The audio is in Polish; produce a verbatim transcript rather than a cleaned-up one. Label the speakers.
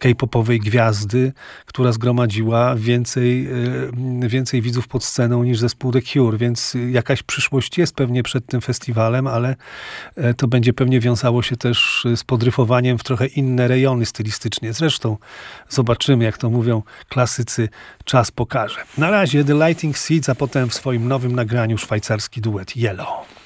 Speaker 1: K-popowej gwiazdy, która zgromadziła więcej, więcej widzów pod sceną niż zespół The Cure, więc jakaś przyszłość jest pewnie przed tym festiwalem, ale to będzie pewnie wiązało się też z podryfowaniem w trochę inne rejony stylistycznie. Zresztą zobaczymy, jak to mówią klasycy, czas pokaże. Na razie The Lightning Seeds, a potem w swoim nowym nagraniu szwajcarski duet Yellow.